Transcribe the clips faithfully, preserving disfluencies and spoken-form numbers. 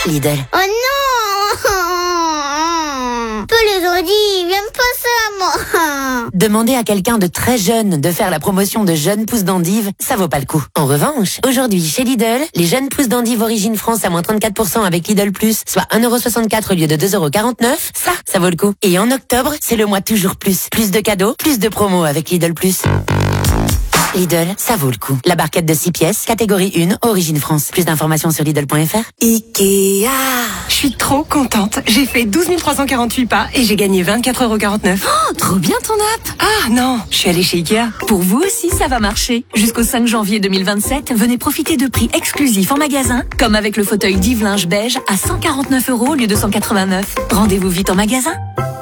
Lidl. Oh non! Peu les audits, j'aime pas ça, moi. Demander à quelqu'un de très jeune de faire la promotion de jeunes pousses d'endive, ça vaut pas le coup. En revanche, aujourd'hui, chez Lidl, les jeunes pousses d'endive Origine France à moins trente-quatre pour cent avec Lidl Plus, soit un euro soixante-quatre au lieu de deux euros quarante-neuf, ça, ça vaut le coup. Et en octobre, c'est le mois toujours plus. Plus de cadeaux, plus de promos avec Lidl Plus. Lidl, ça vaut le coup. La barquette de six pièces, catégorie un, Origine France. Plus d'informations sur Lidl point F R. Ikea. Je suis trop contente. J'ai fait douze mille trois cent quarante-huit pas et j'ai gagné vingt-quatre euros quarante-neuf. Oh, trop bien ton app. Ah non, je suis allée chez Ikea. Pour vous aussi, ça va marcher. Jusqu'au cinq janvier deux mille vingt-sept, venez profiter de prix exclusifs en magasin, comme avec le fauteuil Div Linge beige à cent quarante-neuf euros au lieu de cent quatre-vingt-neuf. Rendez-vous vite en magasin.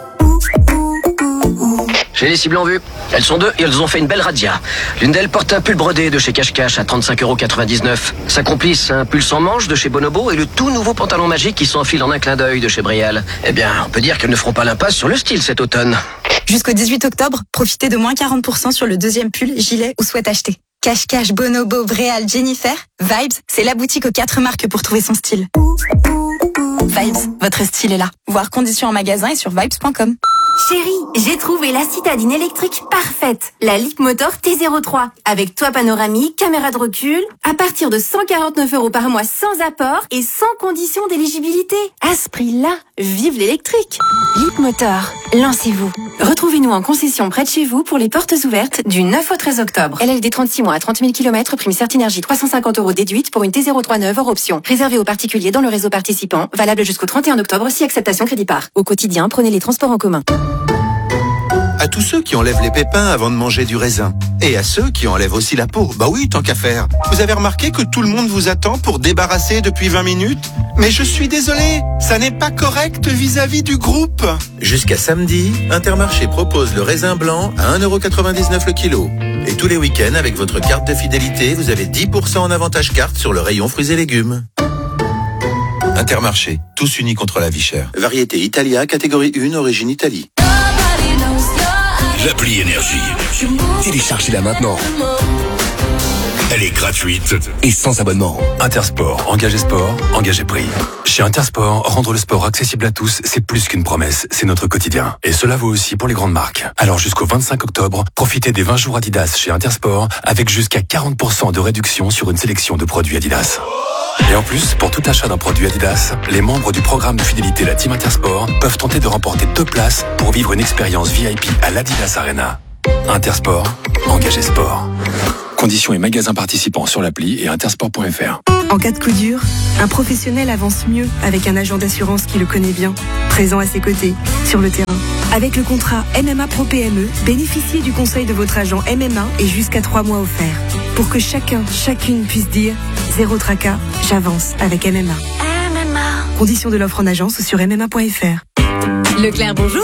J'ai les cibles en vue. Elles sont deux et elles ont fait une belle radia. L'une d'elles porte un pull brodé de chez Cache Cache à trente-cinq euros quatre-vingt-dix-neuf. Sa complice, un pull sans manches de chez Bonobo et le tout nouveau pantalon magique qui s'enfile en un clin d'œil de chez Brial. Eh bien, on peut dire qu'elles ne feront pas l'impasse sur le style cet automne. Jusqu'au dix-huit octobre, profitez de moins quarante pour cent sur le deuxième pull, gilet ou sweat acheté. Cache Cache, Bonobo, Bréal, Jennifer, Vibes, c'est la boutique aux quatre marques pour trouver son style. Vibes, votre style est là. Voir conditions en magasin et sur vibes point com. Chérie, j'ai trouvé la citadine électrique parfaite. La Leapmotor T zéro trois. Avec toit panoramique, caméra de recul, à partir de cent quarante-neuf euros par mois sans apport et sans condition d'éligibilité. À ce prix-là, vive l'électrique. Leapmotor, lancez-vous. Retrouvez-nous en concession près de chez vous pour les portes ouvertes du neuf au treize octobre. L L D trente-six mois à trente mille kilomètres, prime Certinergie trois cent cinquante euros déduite pour une T zéro trois neuve hors option. Réservé aux particuliers dans le réseau participant, valable jusqu'au trente et un octobre si acceptation crédit par. Au quotidien, prenez les transports en commun. À tous ceux qui enlèvent les pépins avant de manger du raisin. Et à ceux qui enlèvent aussi la peau. Bah oui, tant qu'à faire. Vous avez remarqué que tout le monde vous attend pour débarrasser depuis vingt minutes? Mais je suis désolé, ça n'est pas correct vis-à-vis du groupe. Jusqu'à samedi, Intermarché propose le raisin blanc à un euro quatre-vingt-dix-neuf le kilo. Et tous les week-ends, avec votre carte de fidélité, vous avez dix pour cent en avantage carte sur le rayon fruits et légumes. Intermarché, tous unis contre la vie chère. Variété Italia, catégorie un, origine Italie. L'appli Énergie. Téléchargez-la maintenant. Elle est gratuite et sans abonnement. Intersport, engagez sport, engagez prix. Chez Intersport, rendre le sport accessible à tous, c'est plus qu'une promesse, c'est notre quotidien. Et cela vaut aussi pour les grandes marques. Alors jusqu'au vingt-cinq octobre, profitez des vingt jours Adidas chez Intersport avec jusqu'à quarante pour cent de réduction sur une sélection de produits Adidas. Et en plus, pour tout achat d'un produit Adidas, les membres du programme de fidélité La Team Intersport peuvent tenter de remporter deux places pour vivre une expérience V I P à l'Adidas Arena. Intersport, engagez sport. Conditions et magasins participants sur l'appli et intersport point F R. En cas de coup dur, un professionnel avance mieux avec un agent d'assurance qui le connaît bien, présent à ses côtés, sur le terrain. Avec le contrat M M A Pro P M E, bénéficiez du conseil de votre agent M M A et jusqu'à trois mois offerts. Pour que chacun, chacune puisse dire « Zéro tracas, j'avance avec M M A ». M M A. Conditions de l'offre en agence ou sur M M A point F R. Leclerc, bonjour.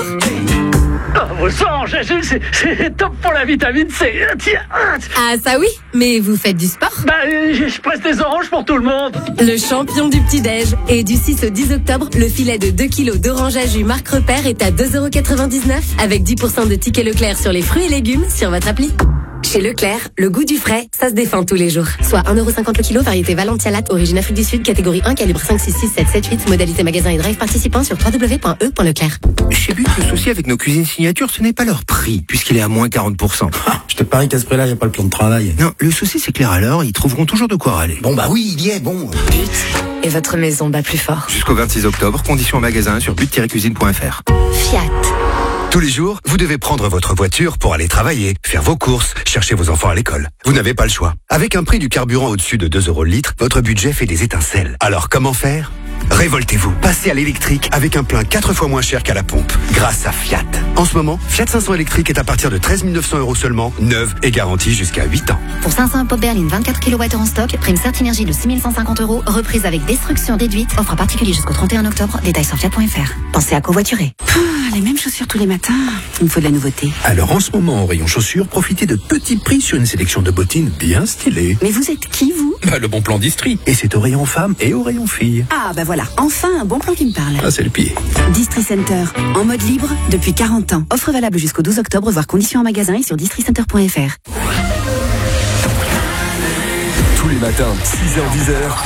Ah, vos sangs, c'est, c'est top pour la vitamine C. Tiens. Ah ça oui, mais vous faites du sport? Bah, je presse des oranges pour tout le monde. Le champion du petit-déj. Et du six au dix octobre, le filet de deux kilos d'orange à jus marque Repère est à deux euros quatre-vingt-dix-neuf avec dix pour cent de tickets Leclerc sur les fruits et légumes sur votre appli. Chez Leclerc, le goût du frais, ça se défend tous les jours. Soit un euro cinquante le kilo, variété Valentia Latte, origine Afrique du Sud, catégorie un, calibre cinq, six, six, sept, sept, huit, modalité magasin et drive participant sur w w w point e point leclerc. Chez But, le souci avec nos cuisines signatures, ce n'est pas leur prix, puisqu'il est à moins quarante pour cent. Ah, je te parie qu'à ce prix-là, il n'y a pas le plan de travail. Non, le souci c'est clair alors, ils trouveront toujours de quoi râler. Bon bah oui, il y est, bon. But, et votre maison bat plus fort. Jusqu'au vingt-six octobre, conditions en magasin sur but tiret cuisine point F R. Fiat. Tous les jours, vous devez prendre votre voiture pour aller travailler, faire vos courses, chercher vos enfants à l'école. Vous n'avez pas le choix. Avec un prix du carburant au-dessus de deux euros le litre, votre budget fait des étincelles. Alors comment faire ? Révoltez-vous. Passez à l'électrique avec un plein quatre fois moins cher qu'à la pompe, grâce à Fiat. En ce moment, Fiat cinq cents électrique est à partir de treize mille neuf cents euros seulement, neuve et garantie jusqu'à huit ans. Pour cinq cents pop berline vingt-quatre kilowattheures en stock, prime Certinergie de six mille cent cinquante euros, reprise avec destruction déduite, offre en particulier jusqu'au trente et un octobre, détails sur fiat point F R. Pensez à covoiturer. Ah, les mêmes chaussures tous les matins, il me faut de la nouveauté. Alors en ce moment, au rayon chaussures, profitez de petits prix sur une sélection de bottines bien stylées. Mais vous êtes qui, vous ? Bah, le bon plan d'Istri. Et c'est au rayon femmes et au rayon filles. Ah, bah voilà, enfin un bon plan qui me parle. Ah, c'est le pied. Distri Center, en mode libre depuis quarante ans. Offre valable jusqu'au douze octobre, voire conditions en magasin et sur districenter point F R. Tous les matins, six heures dix heures,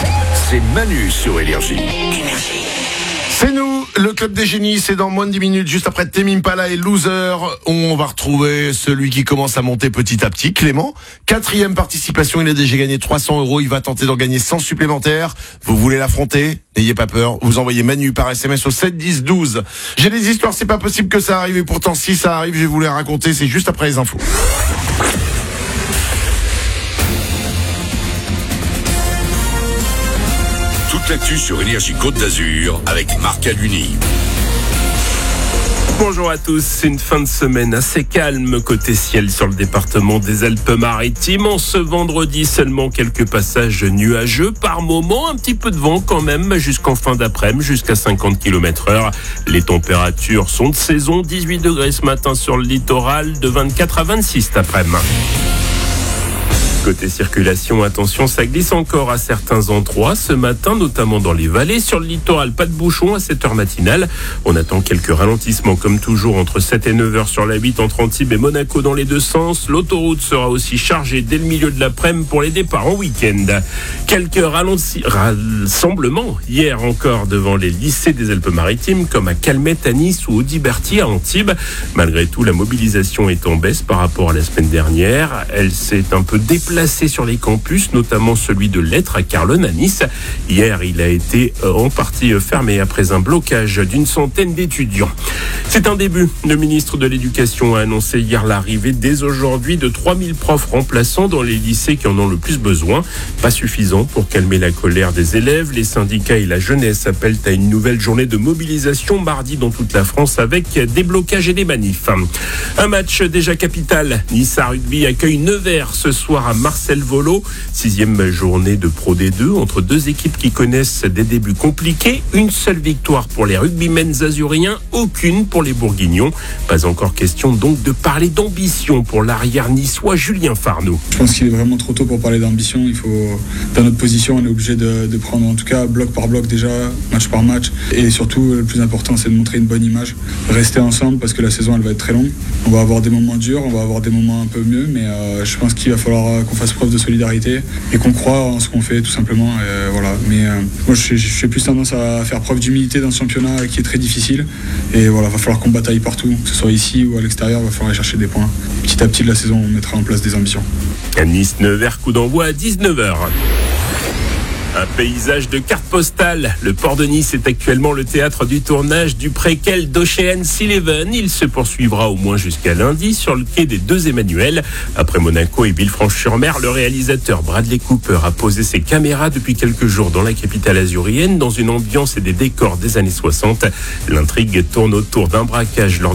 C'est Manu sur Énergie. C'est nous, le Club des Génies, c'est dans moins de dix minutes, juste après Tame Impala et Loser. On va retrouver celui qui commence à monter petit à petit, Clément. Quatrième participation, il a déjà gagné trois cents euros, il va tenter d'en gagner cent supplémentaires. Vous voulez l'affronter? N'ayez pas peur, vous envoyez Manu par S M S au sept dix douze. J'ai des histoires, c'est pas possible que ça arrive, et pourtant si ça arrive, je vais vous les raconter, c'est juste après les infos. Toute l'actu sur Énergie Côte d'Azur avec Marc Aluni. Bonjour à tous, c'est une fin de semaine assez calme côté ciel sur le département des Alpes-Maritimes. En ce vendredi, seulement quelques passages nuageux. Par moment, un petit peu de vent quand même jusqu'en fin d'après-midi, jusqu'à cinquante kilomètres heure. Les températures sont de saison, dix-huit degrés ce matin sur le littoral, de vingt-quatre à vingt-six cet après-midi. Côté circulation, attention, ça glisse encore à certains endroits ce matin, notamment dans les vallées. Sur le littoral, pas de bouchons à sept heures matinale. On attend quelques ralentissements comme toujours entre sept et neuf heures sur la huit entre Antibes et Monaco dans les deux sens. L'autoroute sera aussi chargée dès le milieu de l'après-midi pour les départs en week-end. Quelques ralentis, rassemblements hier encore devant les lycées des Alpes-Maritimes comme à Calmette, à Nice ou Audiberty à Antibes. Malgré tout, la mobilisation est en baisse par rapport à la semaine dernière. Elle s'est un peu déplacée Placé sur les campus, notamment celui de Lettres à Carlon à Nice. Hier, il a été en partie fermé après un blocage d'une centaine d'étudiants. C'est un début. Le ministre de l'Éducation a annoncé hier l'arrivée dès aujourd'hui de trois mille profs remplaçants dans les lycées qui en ont le plus besoin. Pas suffisant pour calmer la colère des élèves. Les syndicats et la jeunesse appellent à une nouvelle journée de mobilisation mardi dans toute la France avec des blocages et des manifs. Un match déjà capital. Nice Rugby accueille Nevers ce soir à Marcel Volo, sixième journée de Pro D deux entre deux équipes qui connaissent des débuts compliqués. Une seule victoire pour les rugbymen azuriens, aucune pour les bourguignons. Pas encore question donc de parler d'ambition pour l'arrière niçois Julien Farneau. Je pense qu'il est vraiment trop tôt pour parler d'ambition. Il faut, dans notre position, on est obligé de, de prendre en tout cas bloc par bloc déjà, match par match. Et surtout, le plus important, c'est de montrer une bonne image. Rester ensemble parce que la saison, elle va être très longue. On va avoir des moments durs, on va avoir des moments un peu mieux, mais euh, je pense qu'il va falloir qu'on fasse preuve de solidarité et qu'on croit en ce qu'on fait tout simplement. Et voilà. Mais euh, moi je fais plus tendance à faire preuve d'humilité dans ce championnat qui est très difficile. Et voilà, va falloir qu'on bataille partout, que ce soit ici ou à l'extérieur, va falloir aller chercher des points. Petit à petit de la saison, on mettra en place des ambitions. À Nice-Nevers, coup d'envoi à dix-neuf heures. Un paysage de cartes postales. Le port de Nice est actuellement le théâtre du tournage du préquel d'Ocean's Eleven. Il se poursuivra au moins jusqu'à lundi sur le quai des Deux Emmanuel. Après Monaco et Villefranche-sur-Mer, le réalisateur Bradley Cooper a posé ses caméras depuis quelques jours dans la capitale azurienne dans une ambiance et des décors des années soixante. L'intrigue tourne autour d'un braquage lors